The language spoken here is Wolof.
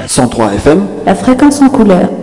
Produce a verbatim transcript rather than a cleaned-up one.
cent trois F M. La fréquence en couleur.